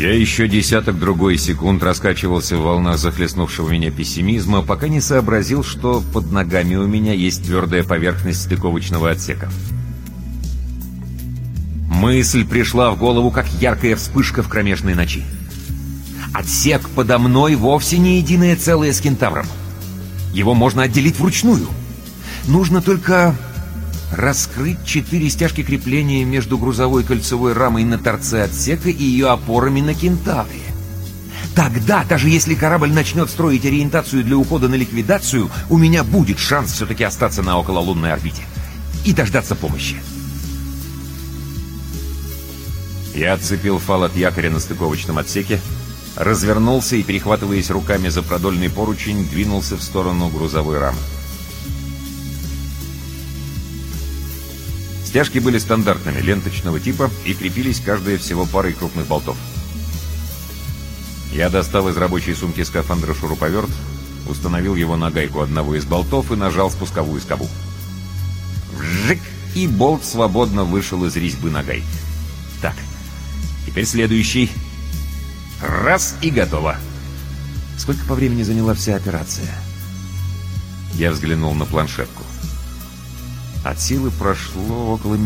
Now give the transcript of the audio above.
Я еще десяток-другой секунд раскачивался в волнах захлестнувшего меня пессимизма, пока не сообразил, что под ногами у меня есть твердая поверхность стыковочного отсека. Мысль пришла в голову, как яркая вспышка в кромешной ночи. Отсек подо мной вовсе не единое целое с кентавром. Его можно отделить вручную. Нужно только раскрыть 4 стяжки крепления между грузовой кольцевой рамой на торце отсека и ее опорами на кентавре. Тогда, даже если корабль начнет строить ориентацию для ухода на ликвидацию, у меня будет шанс все-таки остаться на окололунной орбите и дождаться помощи. Я отцепил фал от якоря на стыковочном отсеке, развернулся и, перехватываясь руками за продольный поручень, двинулся в сторону грузовой рамы. Стяжки были стандартными, ленточного типа, и крепились каждая всего парой крупных болтов. Я достал из рабочей сумки скафандра шуруповерт, установил его на гайку одного из болтов и нажал спусковую скобу. Вжик! И болт свободно вышел из резьбы на гайке. Так, теперь следующий. Раз, и готово. Сколько по времени заняла вся операция? Я взглянул на планшетку. От силы прошло около